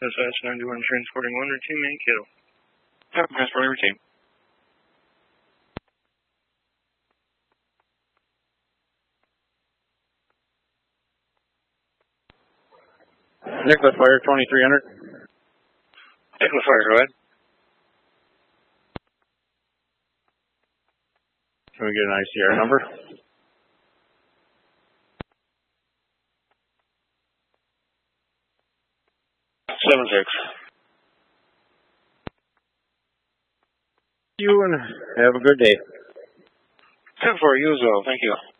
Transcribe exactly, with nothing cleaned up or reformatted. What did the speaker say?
S S ninety-one transporting one or two main kiddo. Yep, transporting routine. Nicholas Fire twenty-three hundred. Nicholas Fire, go ahead. Can we get an I C R number? Seven six. You and have a good day. Ten four, you as well. Thank you.